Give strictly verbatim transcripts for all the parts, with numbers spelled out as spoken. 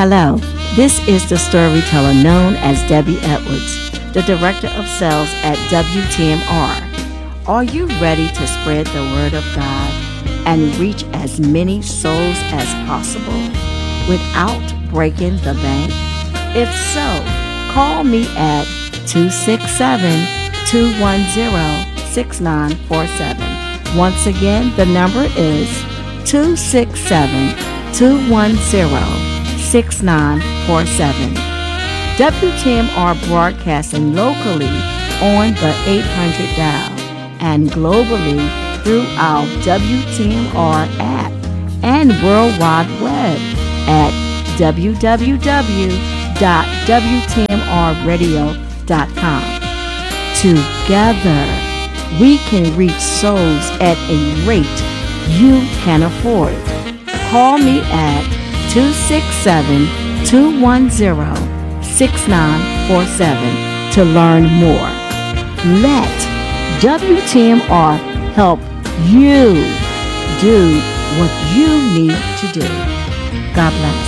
Hello, this is the storyteller known as Debbie Edwards, the Director of Sales at W T M R. Are you ready to spread the Word of God and reach as many souls as possible without breaking the bank? If so, call me at two six seven, two one zero, six nine four seven. Once again, the number is two six seven, two one zero, six nine four seven. W T M R broadcasting locally on the eight hundred dial and globally through our W T M R app and World Wide Web at w w w dot w t m r radio dot com. Together, we can reach souls at a rate you can afford. Call me at two six seven, two one zero, six nine four seven to learn more. Let W T M R help you do what you need to do. God bless.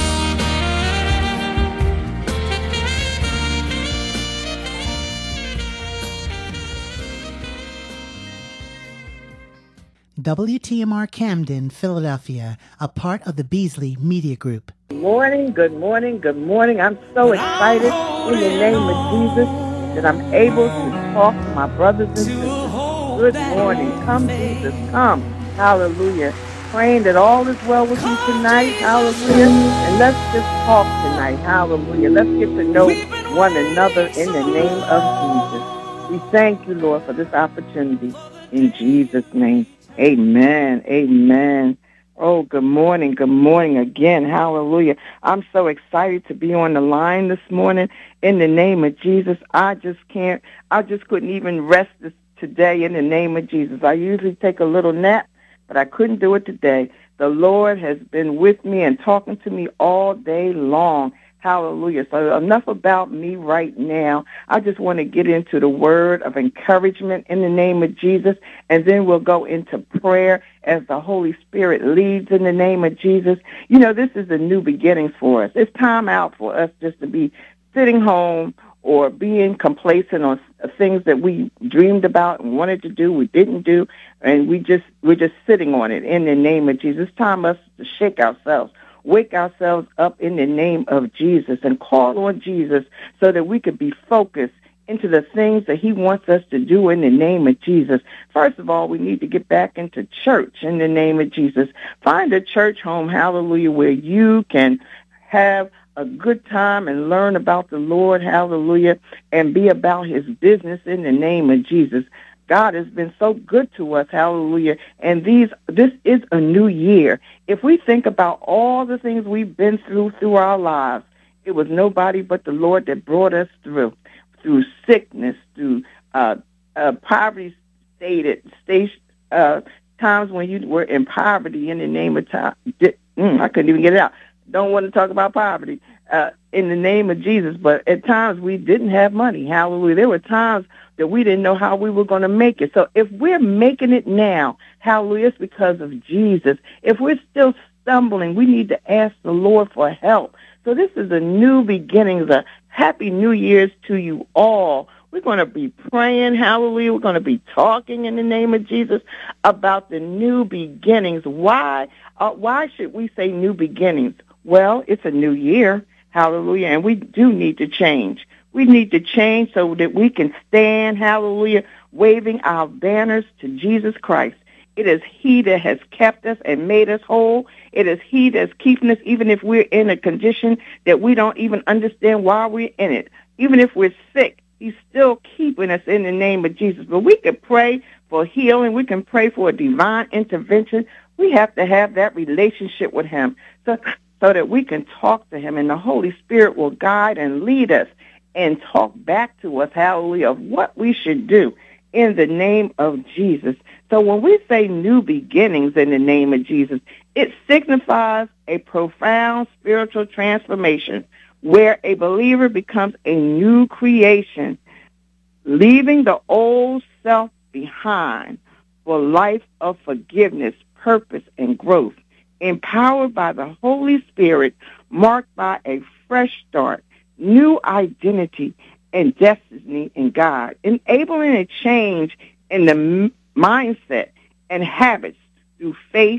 W T M R Camden, Philadelphia, a part of the Beasley Media Group. Good morning, good morning, good morning. I'm so excited in the name of Jesus that I'm able to talk to my brothers and sisters. Good morning. Come, Jesus, come. Hallelujah. Praying that all is well with you tonight. Hallelujah. And let's just talk tonight. Hallelujah. Let's get to know one another in the name of Jesus. We thank you, Lord, for this opportunity. In Jesus' name. Amen. Amen. Oh, good morning. Good morning again. Hallelujah. I'm so excited to be on the line this morning. In the name of Jesus, I just can't, I just couldn't even rest this today in the name of Jesus. I usually take a little nap, but I couldn't do it today. The Lord has been with me and talking to me all day long. Hallelujah. So enough about me right now. I just want to get into the word of encouragement in the name of Jesus, and then we'll go into prayer as the Holy Spirit leads in the name of Jesus. You know, this is a new beginning for us. It's time out for us just to be sitting home or being complacent on things that we dreamed about and wanted to do, we didn't do, and we just, we're just sitting on it in the name of Jesus. It's time for us to shake ourselves. Wake ourselves up in the name of Jesus and call on Jesus so that we could be focused into the things that he wants us to do in the name of Jesus. First of all, we need to get back into church in the name of Jesus. Find a church home, hallelujah, where you can have a good time and learn about the Lord, hallelujah, and be about his business in the name of Jesus. God has been so good to us, hallelujah, and these this is a new year. If we think about all the things we've been through through our lives, it was nobody but the Lord that brought us through, through sickness, through uh, uh, poverty stated, stage, uh, times when you were in poverty in the name of time. Mm, I couldn't even get it out. Don't want to talk about poverty uh, in the name of Jesus, but at times we didn't have money, hallelujah. There were times that we didn't know how we were going to make it. So if we're making it now, hallelujah, it's because of Jesus. If we're still stumbling, we need to ask the Lord for help. So this is a new beginning, a happy New Year's to you all. We're going to be praying, hallelujah. We're going to be talking in the name of Jesus about the new beginnings. Why? Uh, why should we say new beginnings? Well, it's a new year, hallelujah, and we do need to change. We need to change so that we can stand, hallelujah, waving our banners to Jesus Christ. It is he that has kept us and made us whole. It is he that's keeping us even if we're in a condition that we don't even understand why we're in it. Even if we're sick, he's still keeping us in the name of Jesus. But we can pray for healing. We can pray for a divine intervention. We have to have that relationship with him so, so that we can talk to him, and the Holy Spirit will guide and lead us and talk back to us, hallelujah, of what we should do in the name of Jesus. So when we say new beginnings in the name of Jesus, it signifies a profound spiritual transformation where a believer becomes a new creation, leaving the old self behind for a life of forgiveness, purpose, and growth. Empowered by the Holy Spirit, marked by a fresh start, new identity, and destiny in God, enabling a change in the m- mindset and habits through faith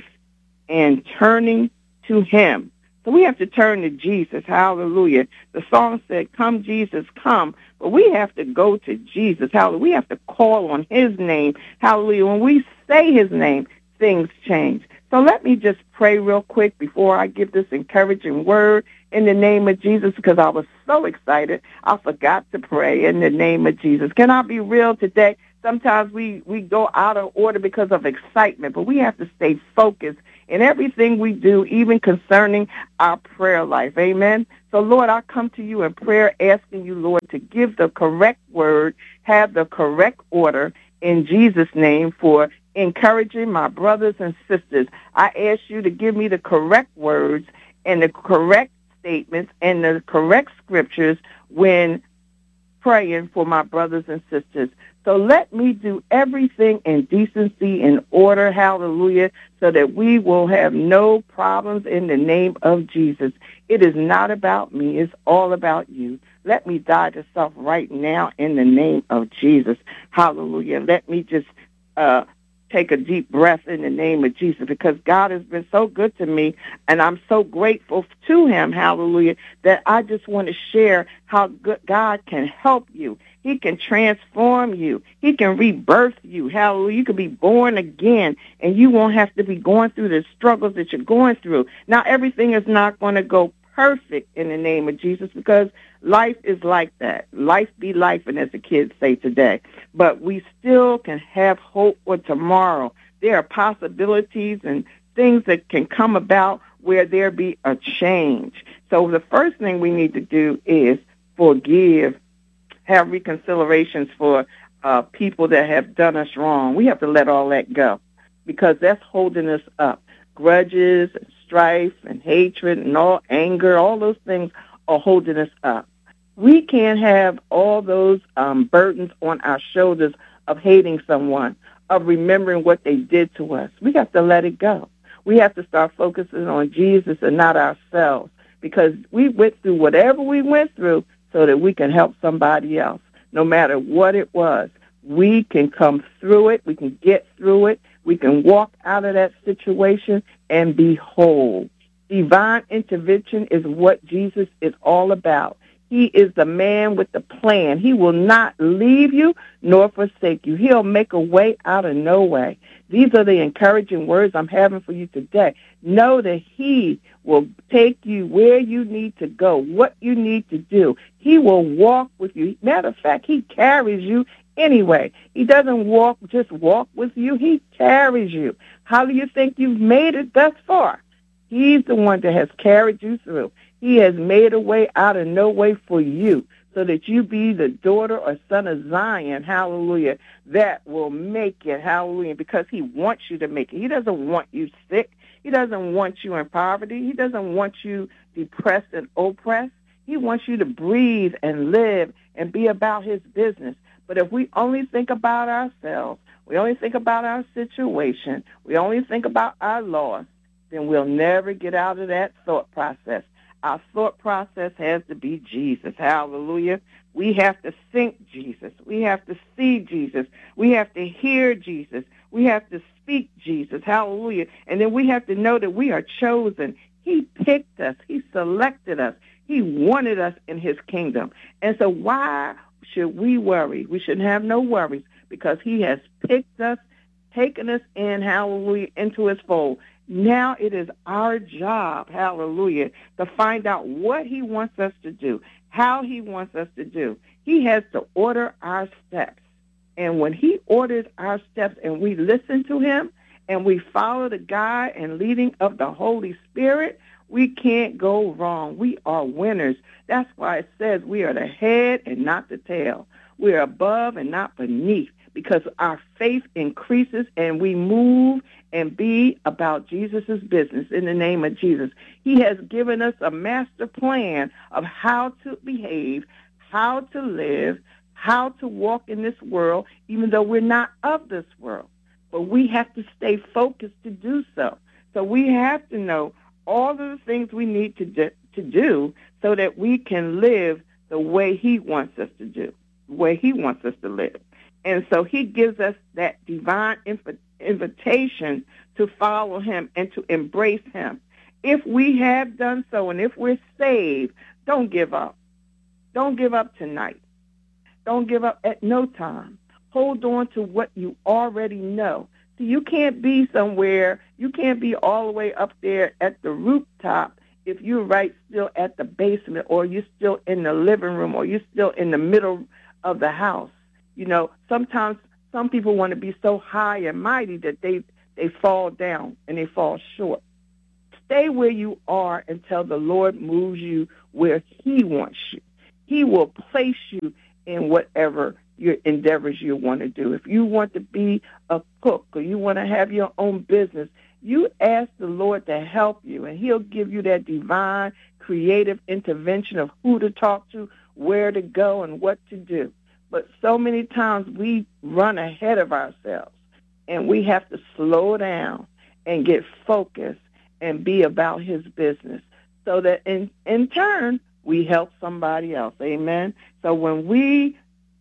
and turning to him. So we have to turn to Jesus. Hallelujah. The song said, come, Jesus, come. But we have to go to Jesus. Hallelujah. We have to call on his name. Hallelujah. When we say his name, things change. So let me just pray real quick before I give this encouraging word in the name of Jesus, because I was so excited, I forgot to pray in the name of Jesus. Can I be real today? Sometimes we, we go out of order because of excitement, but we have to stay focused in everything we do, even concerning our prayer life. Amen. So, Lord, I come to you in prayer asking you, Lord, to give the correct word, have the correct order in Jesus' name for encouraging my brothers and sisters. I ask you to give me the correct words and the correct statements and the correct scriptures when praying for my brothers and sisters. So let me do everything in decency and order, hallelujah, so that we will have no problems in the name of Jesus. It is not about me. It's all about you. Let me die to self right now in the name of Jesus. Hallelujah. Let me just uh, take a deep breath in the name of Jesus, because God has been so good to me, and I'm so grateful to him, hallelujah, that I just want to share how good God can help you. He can transform you. He can rebirth you. Hallelujah. You can be born again, and you won't have to be going through the struggles that you're going through. Now, everything is not going to go perfect in the name of Jesus, because life is like that. Life be life, and as the kids say today. But we still can have hope for tomorrow. There are possibilities and things that can come about where there be a change. So the first thing we need to do is forgive, have reconciliations for uh, people that have done us wrong. We have to let all that go, because that's holding us up. Grudges, and strife, and hatred, and all anger, all those things are holding us up. We can't have all those um, burdens on our shoulders of hating someone, of remembering what they did to us. We have to let it go. We have to start focusing on Jesus and not ourselves, because we went through whatever we went through so that we can help somebody else. No matter what it was, we can come through it. We can get through it. We can walk out of that situation and be whole. Divine intervention is what Jesus is all about. He is the man with the plan. He will not leave you nor forsake you. He'll make a way out of no way. These are the encouraging words I'm having for you today. Know that he will take you where you need to go, what you need to do. He will walk with you. Matter of fact, he carries you anyway. He doesn't walk, just walk with you. He carries you. How do you think you've made it thus far? He's the one that has carried you through. He has made a way out of no way for you, so that you be the daughter or son of Zion, hallelujah, that will make it, hallelujah, because he wants you to make it. He doesn't want you sick. He doesn't want you in poverty. He doesn't want you depressed and oppressed. He wants you to breathe and live and be about his business. But if we only think about ourselves, we only think about our situation, we only think about our loss, then we'll never get out of that thought process. Our thought process has to be Jesus. Hallelujah. We have to think Jesus. We have to see Jesus. We have to hear Jesus. We have to speak Jesus. Hallelujah. And then we have to know that we are chosen. He picked us. He selected us. He wanted us in his kingdom. And so why should we worry? We shouldn't have no worries, because he has picked us, taken us in, hallelujah, into his fold. Now it is our job, hallelujah, to find out what he wants us to do, how he wants us to do. He has to order our steps. And when he orders our steps and we listen to him and we follow the guide and leading of the Holy Spirit, we can't go wrong. We are winners. That's why it says we are the head and not the tail. We are above and not beneath, because our faith increases and we move and be about Jesus' business in the name of Jesus. He has given us a master plan of how to behave, how to live, how to walk in this world, even though we're not of this world. But we have to stay focused to do so. So we have to know all of the things we need to do, to do so that we can live the way he wants us to do, the way he wants us to live. And so he gives us that divine inv- invitation to follow him and to embrace him. If we have done so and if we're saved, don't give up. Don't give up tonight. Don't give up at no time. Hold on to what you already know. So you can't be somewhere, you can't be all the way up there at the rooftop if you're right still at the basement, or you're still in the living room, or you're still in the middle of the house. You know, sometimes some people want to be so high and mighty that they, they fall down and they fall short. Stay where you are until the Lord moves you where he wants you. He will place you in whatever your endeavors you want to do. If you want to be a cook or you want to have your own business, you ask the Lord to help you, and he'll give you that divine, creative intervention of who to talk to, where to go, and what to do. But so many times we run ahead of ourselves, and we have to slow down and get focused and be about his business so that in, in turn, we help somebody else. Amen? So when we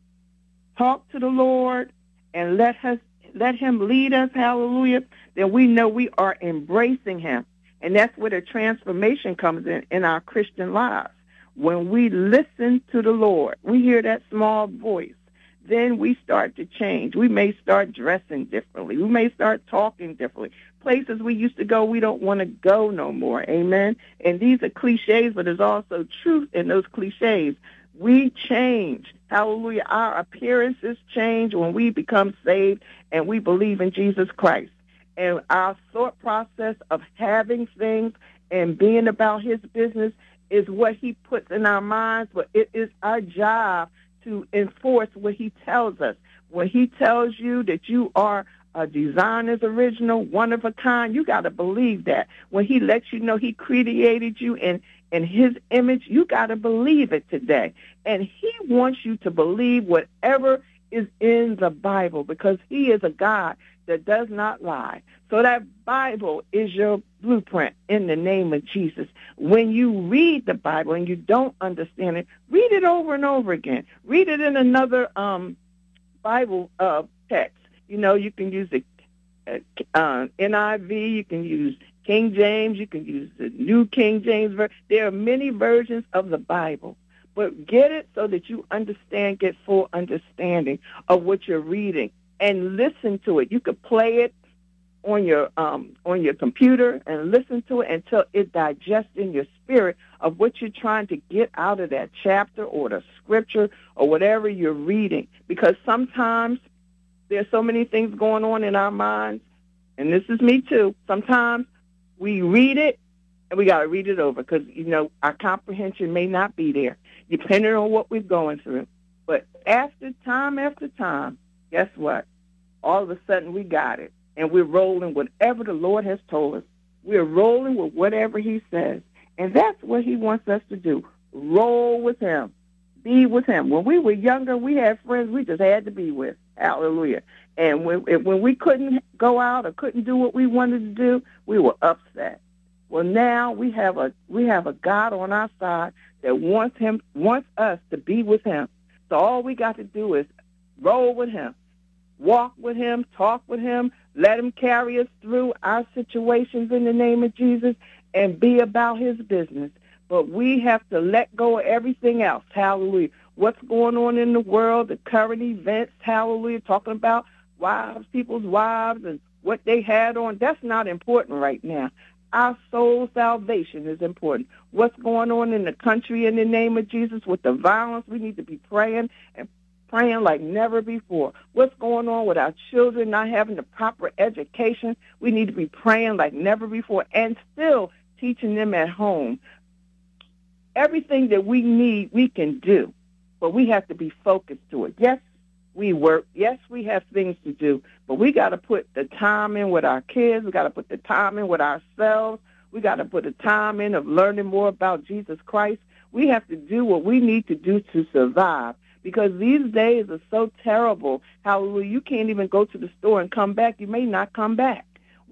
talk to the Lord and let us, let him lead us, hallelujah, then we know we are embracing him. And that's where the transformation comes in in our Christian lives. When we listen to the Lord, we hear that small voice, then we start to change. We may start dressing differently. We may start talking differently. Places we used to go, we don't want to go no more. Amen? And these are cliches, but there's also truth in those cliches. We change. Hallelujah. Our appearances change when we become saved and we believe in Jesus Christ. And our thought process of having things and being about his business is what he puts in our minds, but it is our job to enforce what he tells us. When he tells you that you are a designer's original, one of a kind, you got to believe that. When he lets you know he created you in, in his image, you got to believe it today. And he wants you to believe whatever is in the Bible, because he is a God that does not lie. So that Bible is your blueprint in the name of Jesus. When you read the Bible and you don't understand it, read it over and over again. Read it in another um, Bible uh, text. You know, you can use the uh, N I V, you can use King James, you can use the New King James Version. There are many versions of the Bible. But get it so that you understand, get full understanding of what you're reading, and listen to it. You could play it on your um, on your computer and listen to it until it digests in your spirit of what you're trying to get out of that chapter or the scripture or whatever you're reading. Because sometimes there's so many things going on in our minds, and this is me too. Sometimes we read it and we got to read it over because, you know, our comprehension may not be there, depending on what we're going through. But after time after time, guess what? All of a sudden we got it, and we're rolling whatever the Lord has told us. We're rolling with whatever he says, and that's what he wants us to do. Roll with him. Be with him. When we were younger, we had friends we just had to be with. Hallelujah. And when, when we couldn't go out or couldn't do what we wanted to do, we were upset. Well, now we have a we have a God on our side that wants him wants us to be with him. So all we got to do is roll with him, walk with him, talk with him, let him carry us through our situations in the name of Jesus, and be about his business. But we have to let go of everything else. Hallelujah. What's going on in the world, the current events, hallelujah, talking about wives, people's wives, and what they had on, that's not important right now. Our soul salvation is important. What's going on in the country in the name of Jesus with the violence, we need to be praying and praying like never before. What's going on with our children not having the proper education, we need to be praying like never before and still teaching them at home. Everything that we need, we can do, but we have to be focused to it. Yes, we work. Yes, we have things to do, but we got to put the time in with our kids. We got to put the time in with ourselves. We got to put the time in of learning more about Jesus Christ. We have to do what we need to do to survive, because these days are so terrible. Hallelujah. You can't even go to the store and come back. You may not come back.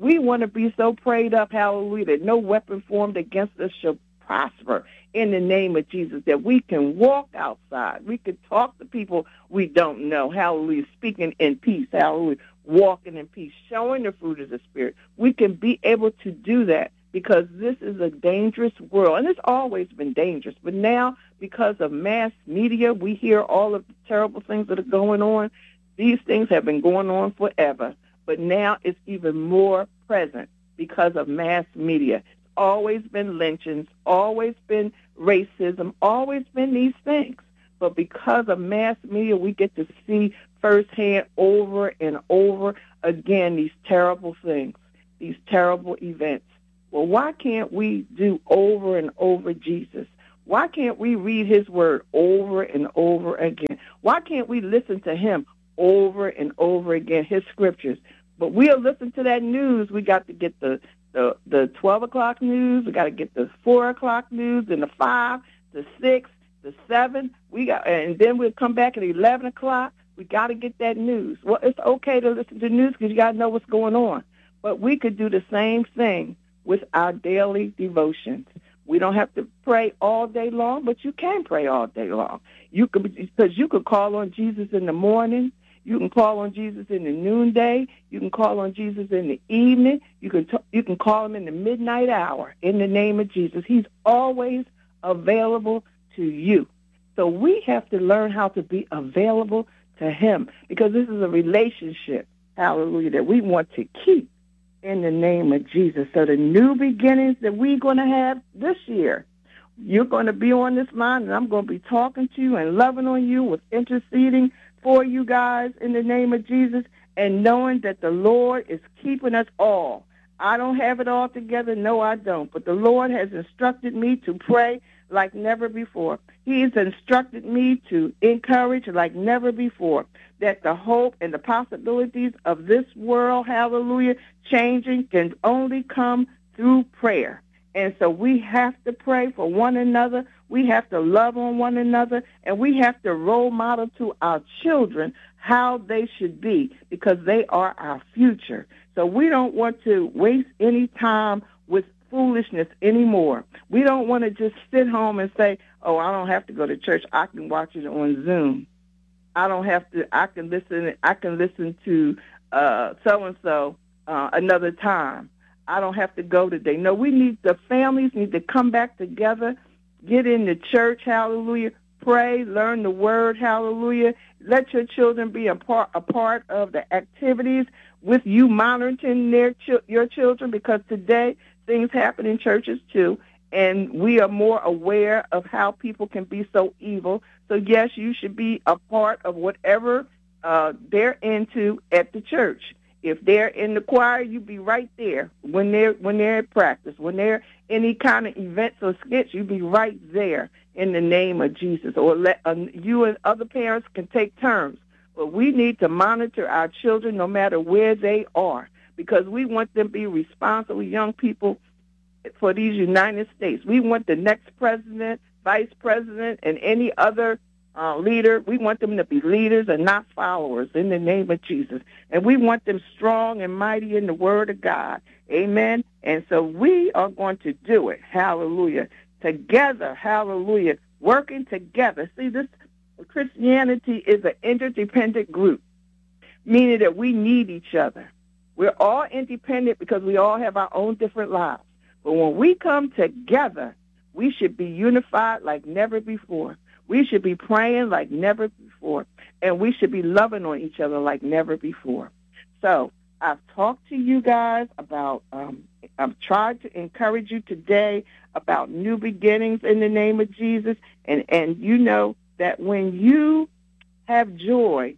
We want to be so prayed up, hallelujah, that no weapon formed against us shall prosper in the name of Jesus, that we can walk outside. We can talk to people we don't know, hallelujah, speaking in peace, hallelujah, walking in peace, showing the fruit of the Spirit. We can be able to do that because this is a dangerous world, and it's always been dangerous. But now, because of mass media, we hear all of the terrible things that are going on. These things have been going on forever, but now it's even more present because of mass media. It's always been lynchings, always been racism, always been these things. But because of mass media, we get to see firsthand over and over again these terrible things, these terrible events. Well, why can't we do over and over Jesus? Why can't we read his word over and over again? Why can't we listen to him over and over again, his scriptures? But we'll listen to that news. We got to get the, the, the twelve o'clock news. We got to get the four o'clock news, and the five, the six, the seven. We got, and then we'll come back at eleven o'clock. We got to get that news. Well, it's okay to listen to news because you got to know what's going on. But we could do the same thing with our daily devotions. We don't have to pray all day long, but you can pray all day long. You could, because you could call on Jesus in the morning. You can call on Jesus in the noonday. You can call on Jesus in the evening. You can t- you can call him in the midnight hour in the name of Jesus. He's always available to you. So we have to learn how to be available to him because this is a relationship, hallelujah, that we want to keep in the name of Jesus. So the new beginnings that we're going to have this year, you're going to be on this line, and I'm going to be talking to you and loving on you with interceding for you guys in the name of Jesus, and knowing that the Lord is keeping us all. I don't have it all together. No, I don't. But the Lord has instructed me to pray like never before. He has instructed me to encourage like never before, that the hope and the possibilities of this world, hallelujah, changing can only come through prayer. And so we have to pray for one another. We have to love on one another, and we have to role model to our children how they should be, because they are our future. So we don't want to waste any time with foolishness anymore. We don't want to just sit home and say, oh, I don't have to go to church. I can watch it on Zoom. I don't have to, I can listen, I can listen to uh, so-and-so uh, another time. I don't have to go today. No, we need, the families need to come back together, get in the church, hallelujah, pray, learn the word, hallelujah. Let your children be a part, a part of the activities with you monitoring their ch- your children, because today things happen in churches too, and we are more aware of how people can be so evil. So, yes, you should be a part of whatever uh, they're into at the church. If they're in the choir, you be right there. When they're when they're at practice, when they're any kind of events or skits, you be right there in the name of Jesus. Or let uh, you and other parents can take turns. But we need to monitor our children no matter where they are, because we want them to be responsible young people for these United States. We want the next president, vice president, and any other uh, leader. We want them to be leaders and not followers in the name of Jesus. And we want them strong and mighty in the word of God. Amen. And so we are going to do it. Hallelujah. Together. Hallelujah. Working together. See, this Christianity is an interdependent group, meaning that we need each other. We're all independent because we all have our own different lives. But when we come together, we should be unified like never before. We should be praying like never before. And we should be loving on each other like never before. So I've talked to you guys about, um, I've tried to encourage you today about new beginnings in the name of Jesus. And, and you know that when you have joy,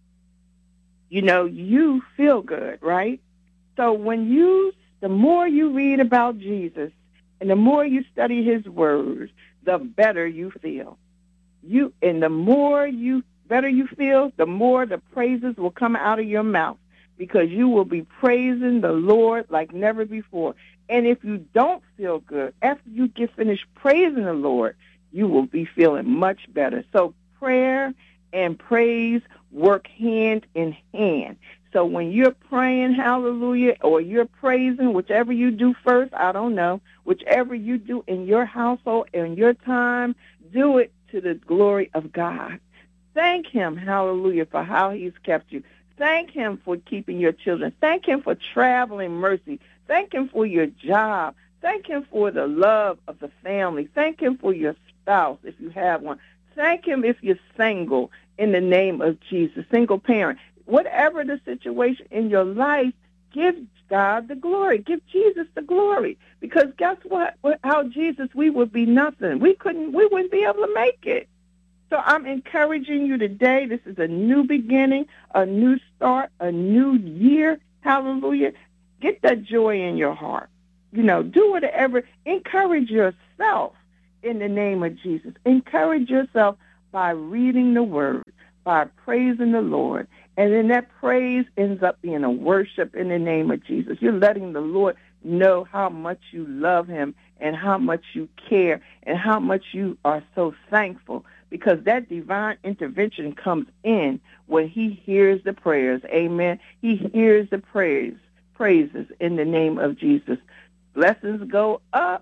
you know, you feel good, right? So when you, the more you read about Jesus and the more you study his word, the better you feel. You, and the more you, better you feel, the more the praises will come out of your mouth, because you will be praising the Lord like never before. And if you don't feel good, after you get finished praising the Lord, you will be feeling much better. So prayer and praise work hand in hand. So when you're praying, hallelujah, or you're praising, whichever you do first, I don't know, whichever you do in your household, in your time, do it to the glory of God. Thank him, hallelujah, for how he's kept you. Thank him for keeping your children. Thank him for traveling mercy. Thank him for your job. Thank him for the love of the family. Thank him for your spouse, if you have one. Thank him if you're single, in the name of Jesus, single parent. Whatever the situation in your life, give God the glory. Give Jesus the glory. Because guess what? Without Jesus, we would be nothing. We couldn't, we wouldn't be able to make it. So I'm encouraging you today. This is a new beginning, a new start, a new year. Hallelujah. Get that joy in your heart. You know, do whatever. Encourage yourself in the name of Jesus. Encourage yourself by reading the word, by praising the Lord. And then that praise ends up being a worship in the name of Jesus. You're letting the Lord know how much you love him and how much you care and how much you are so thankful, because that divine intervention comes in when he hears the prayers. Amen. He hears the prayers, praises in the name of Jesus. Blessings go up.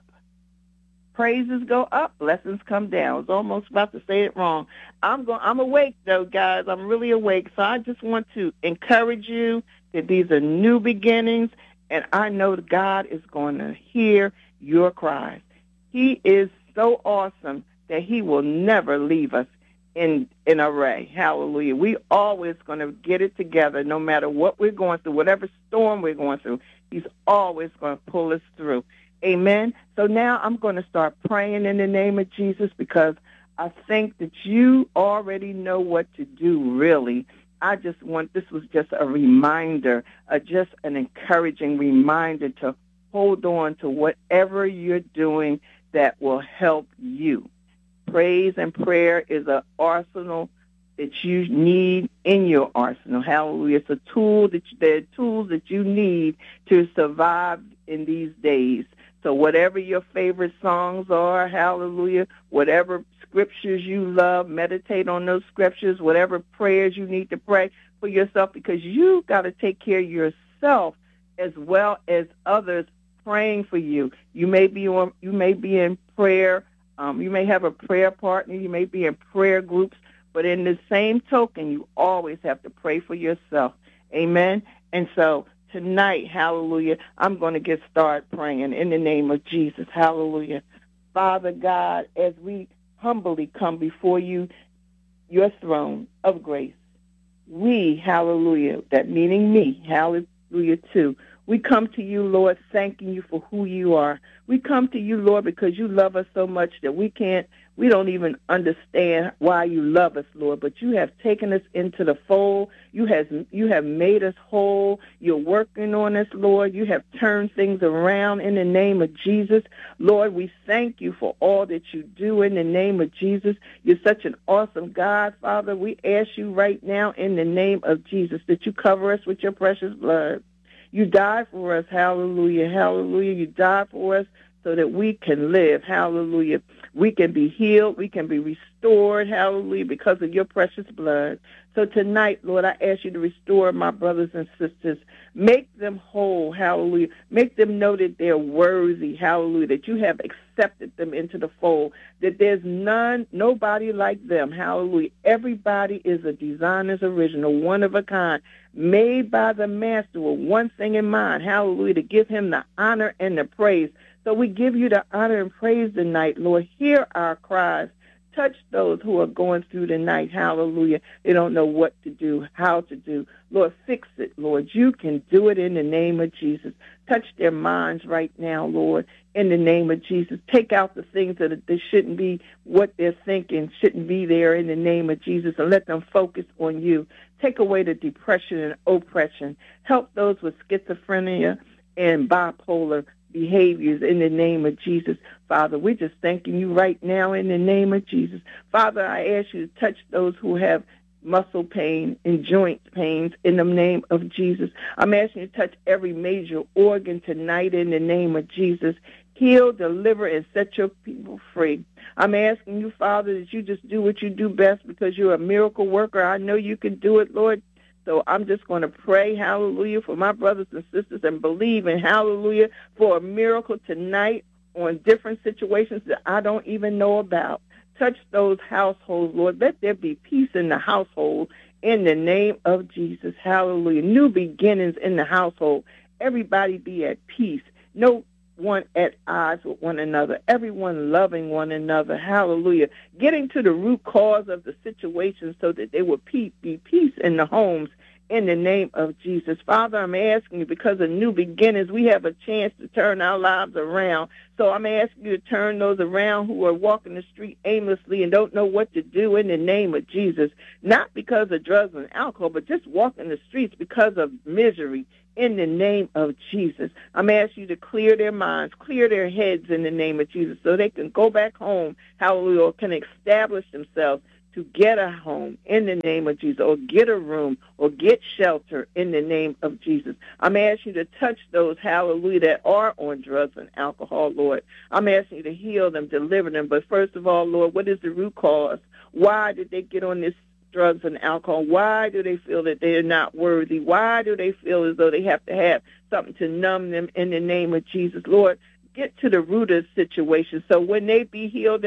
Praises go up, blessings come down. I was almost about to say it wrong. I'm going. I'm awake, though, guys. I'm really awake. So I just want to encourage you that these are new beginnings, and I know that God is going to hear your cries. He is so awesome that he will never leave us in in array. Hallelujah. We always going to get it together, no matter what we're going through, whatever storm we're going through. He's always going to pull us through. Amen. So now I'm going to start praying in the name of Jesus, because I think that you already know what to do, really. I just want, this was just a reminder, uh, just an encouraging reminder to hold on to whatever you're doing that will help you. Praise and prayer is an arsenal that you need in your arsenal. Hallelujah. It's a tool that you, they're tools that you need to survive in these days. So whatever your favorite songs are, hallelujah, whatever scriptures you love, meditate on those scriptures, whatever prayers you need to pray for yourself, because you got to take care of yourself as well as others praying for you. You may be on, you may be in prayer. Um, you may have a prayer partner. You may be in prayer groups. But in the same token, you always have to pray for yourself. Amen? And so tonight, hallelujah, I'm going to get started praying in the name of Jesus. Hallelujah. Father God, as we humbly come before you, your throne of grace, we, hallelujah, that meaning me, hallelujah too, we come to you, Lord, thanking you for who you are. We come to you, Lord, because you love us so much that we can't, we don't even understand why you love us, Lord, but you have taken us into the fold. You have, you have made us whole. You're working on us, Lord. You have turned things around in the name of Jesus. Lord, we thank you for all that you do in the name of Jesus. You're such an awesome God, Father. We ask you right now in the name of Jesus that you cover us with your precious blood. You died for us, hallelujah, hallelujah. You died for us so that we can live, hallelujah. We can be healed, we can be restored, hallelujah, because of your precious blood. So tonight, Lord, I ask you to restore my brothers and sisters. Make them whole, hallelujah. Make them know that they're worthy, hallelujah, that you have accepted them into the fold, that there's none, nobody like them, hallelujah. Everybody is a designer's original, one of a kind, made by the master with one thing in mind, hallelujah, to give him the honor and the praise. So we give you the honor and praise tonight, Lord. Hear our cries. Touch those who are going through the night, hallelujah. They don't know what to do, how to do. Lord, fix it, Lord. You can do it in the name of Jesus. Touch their minds right now, Lord, in the name of Jesus. Take out the things that, that shouldn't be what they're thinking, shouldn't be there in the name of Jesus, and let them focus on you. Take away the depression and oppression. Help those with schizophrenia and bipolar behaviors in the name of Jesus. Father, we're just thanking you right now in the name of Jesus. Father, I ask you to touch those who have muscle pain and joint pains in the name of Jesus. I'm asking you to touch every major organ tonight in the name of Jesus. Heal, deliver, and set your people free. I'm asking you, Father, that you just do what you do best because you're a miracle worker. I know you can do it, Lord. So I'm just going to pray, hallelujah, for my brothers and sisters and believe in, hallelujah, for a miracle tonight on different situations that I don't even know about. Touch those households, Lord. Let there be peace in the household in the name of Jesus. Hallelujah. New beginnings in the household. Everybody be at peace. No one at odds with one another. Everyone loving one another. Hallelujah. Getting to the root cause of the situation so that there will be peace in the homes in the name of Jesus. Father, I'm asking you, because of new beginnings, we have a chance to turn our lives around. So I'm asking you to turn those around who are walking the street aimlessly and don't know what to do in the name of Jesus. Not because of drugs and alcohol, but just walking the streets because of misery in the name of Jesus. I'm asking you to clear their minds, clear their heads in the name of Jesus so they can go back home, hallelujah, or can establish themselves to get a home in the name of Jesus, or get a room, or get shelter in the name of Jesus. I'm asking you to touch those, hallelujah, that are on drugs and alcohol, Lord. I'm asking you to heal them, deliver them. But first of all, Lord, what is the root cause? Why did they get on this drugs and alcohol? Why do they feel that they are not worthy? Why do they feel as though they have to have something to numb them in the name of Jesus? Lord, get to the root of the situation so when they be healed